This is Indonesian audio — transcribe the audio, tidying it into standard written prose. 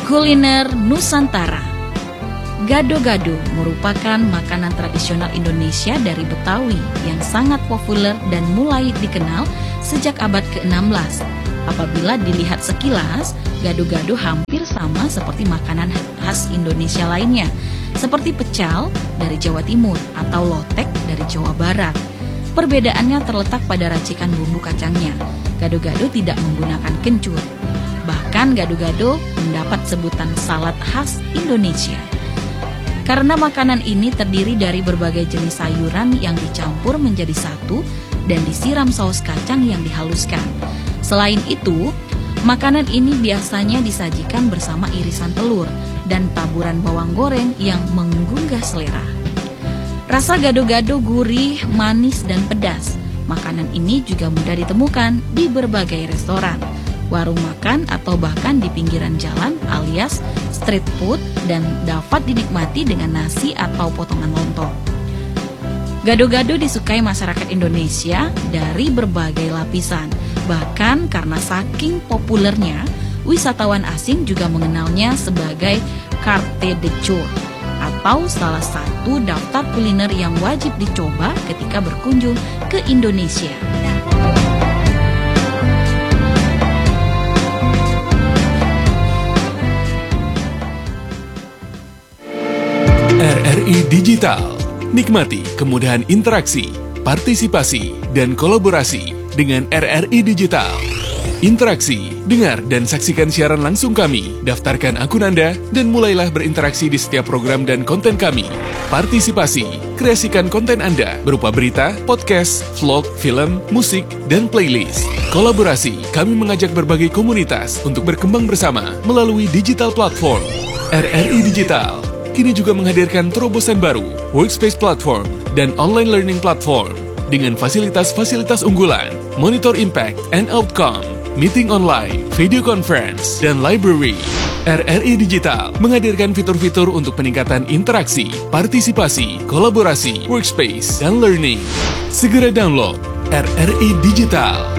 Kuliner Nusantara. Gado-gado merupakan makanan tradisional Indonesia dari Betawi yang sangat populer dan mulai dikenal sejak abad ke-16. Apabila dilihat sekilas, gado-gado hampir sama seperti makanan khas Indonesia lainnya, seperti pecal dari Jawa Timur atau lotek dari Jawa Barat. Perbedaannya terletak pada racikan bumbu kacangnya. Gado-gado tidak menggunakan kencur. Bahkan gado-gado mendapat sebutan salad khas Indonesia. Karena makanan ini terdiri dari berbagai jenis sayuran yang dicampur menjadi satu dan disiram saus kacang yang dihaluskan. Selain itu, makanan ini biasanya disajikan bersama irisan telur dan taburan bawang goreng yang menggugah selera. Rasa gado-gado gurih, manis, dan pedas. Makanan ini juga mudah ditemukan di berbagai restoran, warung makan, atau bahkan di pinggiran jalan alias street food, dan dapat dinikmati dengan nasi atau potongan lontong. Gado-gado disukai masyarakat Indonesia dari berbagai lapisan. Bahkan karena saking populernya, wisatawan asing juga mengenalnya sebagai carte de jour, atau salah satu daftar kuliner yang wajib dicoba ketika berkunjung ke Indonesia. RRI Digital. Nikmati kemudahan interaksi, partisipasi, dan kolaborasi dengan RRI Digital. Interaksi, dengar dan saksikan siaran langsung kami, daftarkan akun Anda, dan mulailah berinteraksi di setiap program dan konten kami. Partisipasi, kreasikan konten Anda berupa berita, podcast, vlog, film, musik, dan playlist. Kolaborasi, kami mengajak berbagai komunitas untuk berkembang bersama melalui digital platform. RRI Digital kini juga menghadirkan terobosan baru, workspace platform, dan online learning platform dengan fasilitas-fasilitas unggulan, monitor impact and outcome, meeting online, video conference, dan library. RRI Digital menghadirkan fitur-fitur untuk peningkatan interaksi, partisipasi, kolaborasi, workspace, dan learning. Segera download RRI Digital.